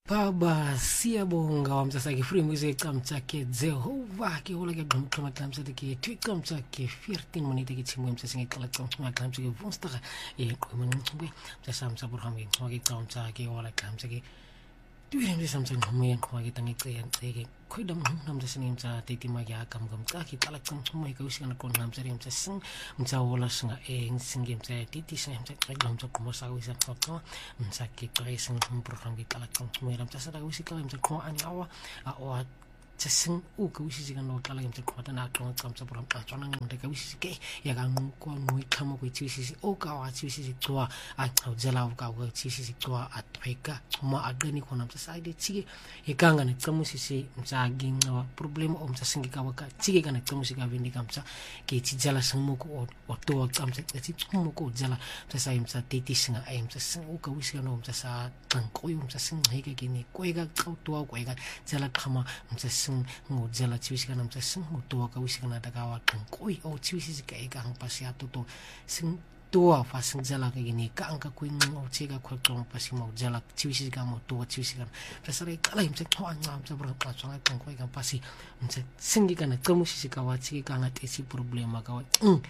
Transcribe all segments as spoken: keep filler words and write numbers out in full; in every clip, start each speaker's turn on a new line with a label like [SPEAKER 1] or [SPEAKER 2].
[SPEAKER 1] Baba siyabonga wamsasake free music kamtsake Jehova ke hola ke gqumqhuma kamtsake ke twikamtsake fourteen minute ke tshimo msasenge qala qhuma kamtsake vonstra e qhuma ngcube msasamsa burhambe ngcwa ke kamtsake hola kamtsake Tuwing msasamsa ngcuma ngcwa ke tangice ngceke khoida mna msasenge mtsa tetima ya kamkamka ke qala qhuma ke usina kon namsari msaseng mtsa hola singa e nsinge mtsa titi singa mtsa qala mtsa kuma sa wisa qhwa msake qhaiseng burhambe qala qhuma mtsa sa usikala mtsa qhwa ani awa awa tseng o ka usisika no qala mtsa qhwa na qhwa tsamtsa burhambe tswana ngode ka usisike ya ka ngko ngwe khamo ko tshisisi o ka wa tshisisi qhwa a qhawdzela u ka ko tshisisi qhwa a thweka uma aqini khona mtsa side tsike ekanga ne tsamusisi mtsa ginqa problem o mtsa singika wa ka tsike kana tsamusika vindi ka mtsa ke tsijala sangmoko o o to tsamtsa tsi tsumoko dzala mtsa sa mtsa titi singa ai mtsa sing o ka usika no mtsa sa tsanko yo mtsa sing heke ke ne kweka qawtwa kweka dzala khama mtsa ngo dzela tshisika na mtsa sing o to ka usika na ta ka wa tsanko o tshisika eka hang pasi a toto sing toa fa sing dzela ke ne ka anka kwing o tsika khotong pasi mo dzela tshisika mo to tshisika mtsa re kala mtsa khwa nga mtsa bra ka tsanga tsanko eka pasi mtsa singika na tsamusisika wa tsika nga tesi problema ka wa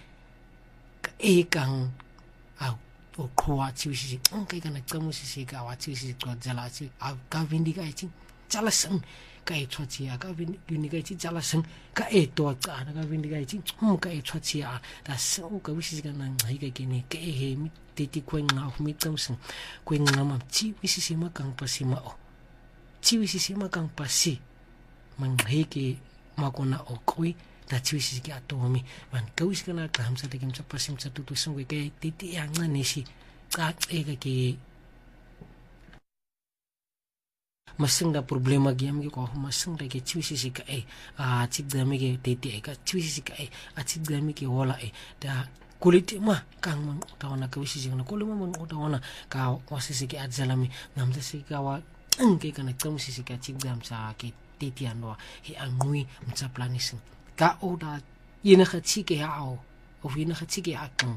[SPEAKER 1] ekang au o khwa tshisika nka kana tsamusisika wa tshisika dzela tsi a ka vindika itsi tsala sing ka e tshwatsi ya ka vindika itsi tsala sing ka e to tsana ka vindika itsi ka e tshwatsi ya da se o ka wisisika na ngika kene ke he mi titi kwenga hu mi tsamsing kwenga ma tsi wisisima kang pasima o tsi wisisima kang pasi mangheke makona o kwi da tsi wisisika atomi man ka wisika na ka hamsa tekem tsa pasim tsa tutu singwe ke titi ya nganesi ka eka ke masingda problema giam ke ko masingda ke tswisisika e a tsigdami ke tete e ka tswisisika e a tsigdami ke hola e da kuliti ma kang mang tawana ka wisisika na kulima mang tawana ka wasisiki adzalami namda sika wa nke kana tsamusisika tsigdam sa ke tete anwa he angui mtsa planising ka oda yena khatsike ya o of yena khatsike akang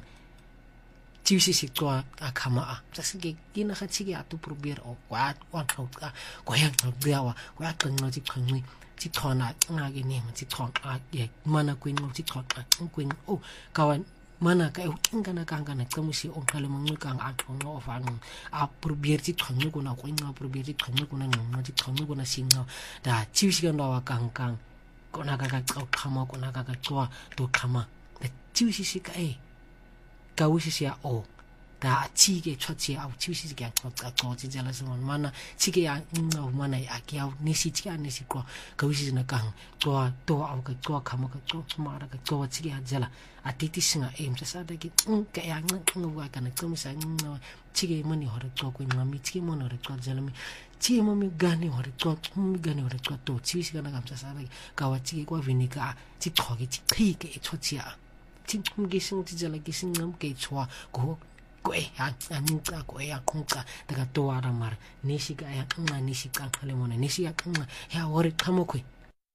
[SPEAKER 1] tshisisi tswa akhama a tsasike kina khatsike atu probeer o kwa kwa ka kwa ya ngawa kwa qengqo tsiqhengqi tsithona nga ke ne tsithonqa ye mana kwengqo tsithonqa kweng o kawan mana ka o ngana kangana tsamusi o qale mangqika nga aqhonqo ofang a probeer tsithonqi kuna kwengqo probeer tsithonqi kuna ngqo tsithonqi kuna singa da tshisika ndawa kangkang kona ka ka qhama kona ka ka tswa to qhama tshisisi ka e ka wisisia o da tsike tshwatsi a tshisisi ka qhotsa qhotsi dzela sengwa mana tsike ya nna mana ya ke ya nisi tsika nisi kwa ka wisisi na kang tswa to a ka tswa khama ka tswa mara ka tswa tsike ya dzela a titi singa e mtsa sa da ke ka ya ngwa kana tsomisa ngwa tsike mani hore tswa ko ngami tsike mona hore tswa dzela mi tsike mami gani hore tswa mi gani hore tswa to tshisisi kana ka mtsa sa da ka wa tsike kwa vinika tsithoke tsikhike e tshwatsi ya tsingum ke sing tsela ke singam ke tswa go go e ha nka go ya khunka daga to ara mar nishika ya nna nishika khale mona nishika nna ya hore khamokwe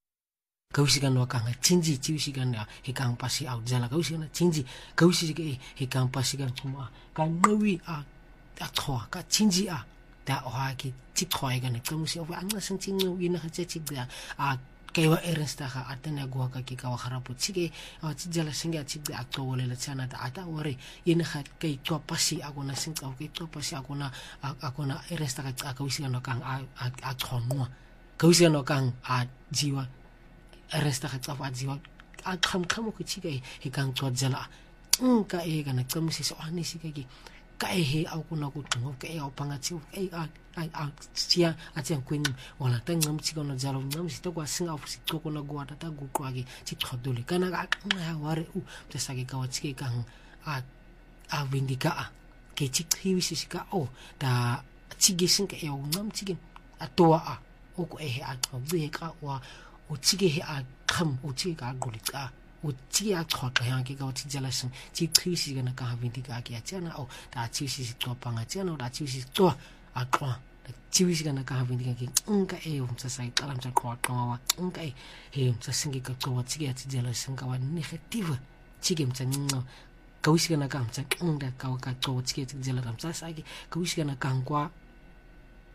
[SPEAKER 1] kausika no kanga tsinji tshisika na he kang pasi out zala kausika na tsinji kausika e he kang pasi ka tsuma ka nwi a a khwa ka tsinji a da o ha ke tsithwa ga ne kamusi o anga sing tsingu ina ha tsetsi a kaiwa eresta ga atena go ka ke ka wa garapo tsike a tsijala singa tsikde a tsolela tsana ta ata ore ine ga ka itwa pasi a gona singa ka itwa pasi a gona a gona eresta ga ka usika no kang a a tshonwa ka usika no kang a jiwa eresta ga tsafa jiwa a kham khamo ku tsike he kang tsodzela nka e kana tsamusisi o hanisika ke ka e he a kuna ku tngo ka e a pangatsi e a a tsia a tsia kweng wala tangam tsiko no jalo ngam sito kwa singa fusi tsoko na gwa tata gu kwa ke tsi thodole kana ka ya ware u tsasa ke ka watsike ka a a vindika a ke tsi khiwisi sika o da tsige singa e o ngam tsige a toa a o ko e he a tsobe ka wa o tsige he a kham o tsige ka golika o tsige a tshoka ya ke ka tsijala sing tsi khiwisi kana ka vindika ke ya tsana o da tsisi tsopanga tsana o da tsisi tso a twa tsisi kana ka vindika ke nka e o mtsa sai qala mtsa qwa qwa wa nka e he mtsa singi ka tso tsige ya tsijala sing ka wa negative tsige mtsa nno ka wisi kana ka mtsa nda ka ka tso tsige tsijala mtsa sai ke ka wisi kana ka nkwa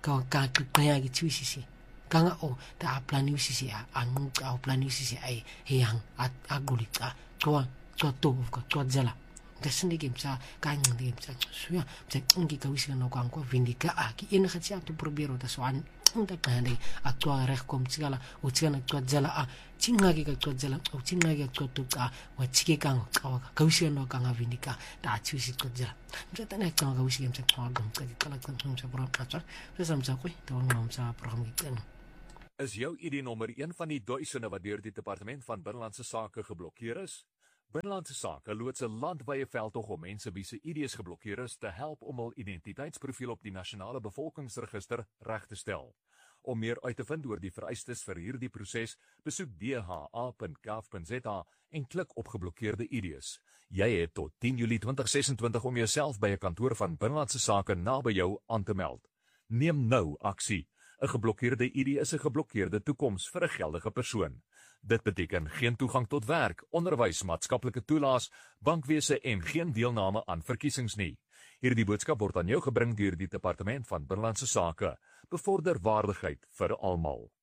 [SPEAKER 1] ka ka kaya ki twisisi kanga o ta plani sisi a anu ka plani sisi ai heyang at agulika to to to ka to jala dasni game sa kan game sa suya sa ngi ka wisi no kan ko vindika a ki ina khatsi atu probero ta swan nda kande atwa rek kom tsigala o tsigana to jala a chinga ki ka to jala o chinga ki ka to ka wa chike kan ka ka wisi no kan vindika ta twisisi to jala mta na ka ka wisi game sa to gam ka kala kan sa pro ka sa sam sa ko to ngam sa program ki
[SPEAKER 2] Is jou I D-nommer een van die duisende wat deur die Departement van Binnelandse Sake geblokkeer is? Binnelandse Sake loods 'n landwyse veldtog om mense wie se I D's geblokkeer is te help om hul identiteitsprofiel op die nasionale bevolkingsregister reg te stel. Om meer uit te vind oor die vereistes vir hierdie proses, besoek d h a punt gov punt z a en klik op geblokkeerde I D's. Jy het tot tien Julie twintig sesentwintig om jouself by 'n kantoor van Binnelandse Sake naby jou aan te meld. Neem nou aksie. 'n Geblokkeerde I D is 'n geblokkeerde toekoms vir 'n geldige persoon. Dit beteken geen toegang tot werk, onderwys, maatskaplike toelaas, bankwese en geen deelname aan verkiesings nie. Hierdie boodskap word aan jou gebring deur die Departement van Binnelandse Sake. Bevorder waardigheid vir almal.